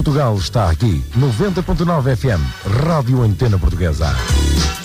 Portugal está aqui. 90.9 FM, Rádio Antena Portuguesa.